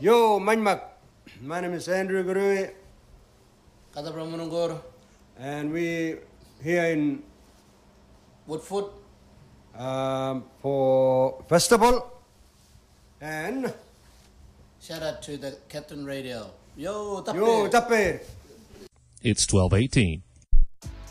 Yo, Manmak. My name is Andrew Gurui. Kata Pramunungur. And we here in Woodfoot. For festival. And Shout out to the Captain Radio. Yo, Tappe. Yo, Tappe. It's 12:18.